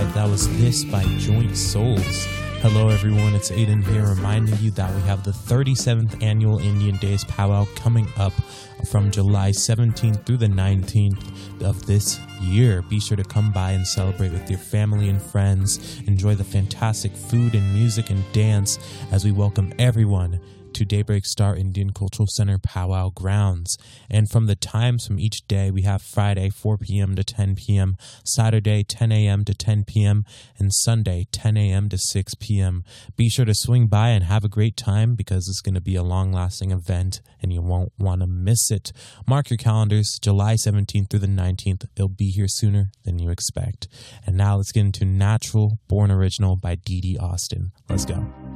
That was This by Joint Souls. Hello everyone, it's Aiden here reminding you that we have the 37th Annual Indian Days Powwow coming up from July 17th through the 19th of this year. Be sure to come by and celebrate with your family and friends. Enjoy the fantastic food and music and dance as we welcome everyone to Daybreak Star Indian Cultural Center Powwow grounds. And from the times from each day, we have Friday 4 p.m. to 10 p.m., Saturday 10 a.m. to 10 p.m., and Sunday 10 a.m. to 6 p.m. Be sure to swing by and have a great time because it's going to be a long-lasting event and you won't want to miss it. Mark your calendars, July 17th through the 19th. It'll be here sooner than you expect. And now let's get into Natural Born Original by Dee Dee Austin. Let's go.